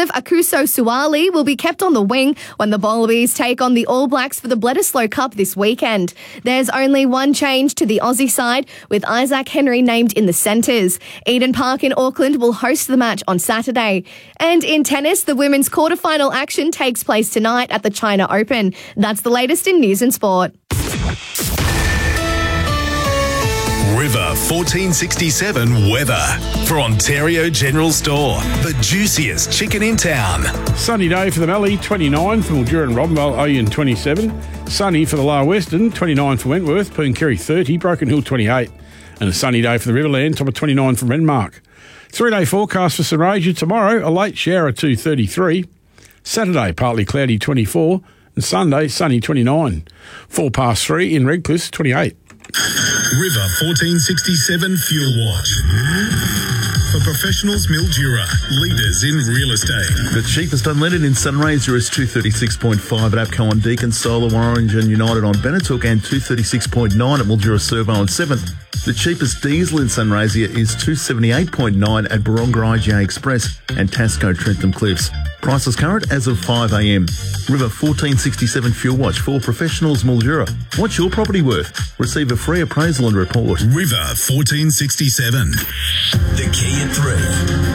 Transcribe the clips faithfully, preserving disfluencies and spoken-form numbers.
Joseph Akuso Suwali will be kept on the wing when the Wallabies take on the All Blacks for the Bledisloe Cup this weekend. There's only one change to the Aussie side, with Isaac Henry named in the centres. Eden Park in Auckland will host the match on Saturday. And in tennis, the women's quarterfinal action takes place tonight at the China Open. That's the latest in news and sport. River fourteen sixty-seven weather for Ontario General Store, the juiciest chicken in town. Sunny day for the Mallee, twenty-nine for Mildura and Robinvale, Oyen twenty-seven. Sunny for the Lower Western, twenty-nine for Wentworth, Pooncarie thirty, Broken Hill twenty-eight. And a sunny day for the Riverland, top of twenty-nine for Renmark. Three-day forecast for St Rasia tomorrow, a late shower at two thirty-three. Saturday, partly cloudy, twenty-four. And Sunday, sunny, twenty-nine. Four past three in Redcliffe, twenty-eight. River fourteen sixty-seven Fuel Watch. For professionals, Mildura, leaders in real estate. The cheapest unleaded in Sunraysia is two thirty-six point five at APCO on Deakin, Solar, Orange and United on Benetook, and two thirty-six point nine at Mildura Servo on seventh. The cheapest diesel in Sunraysia is two seventy-eight point nine at Baronga I G A Express and Tasco Trentham Cliffs. Prices current as of five a m. River fourteen sixty-seven Fuel Watch for professionals, Mildura. What's your property worth? Receive a free appraisal and report. River fourteen sixty-seven. The key at three.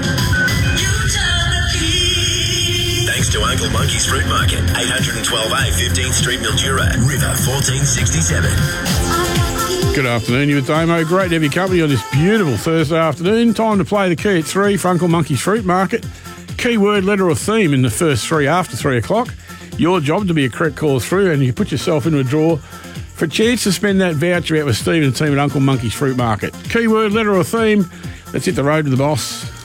Thanks to Uncle Monkey's Fruit Market, eight twelve A, fifteenth Street, Mildura. River fourteen sixty-seven. Good afternoon, you with Damo. Great to have your company on this beautiful Thursday afternoon. Time to play the key at three for Uncle Monkey's Fruit Market. Keyword, letter or theme in the first three after three o'clock. Your job to be a correct call through, and you put yourself into a draw for a chance to spend that voucher out with Steve and the team at Uncle Monkey's Fruit Market. Keyword, letter or theme. Let's hit the road to the boss.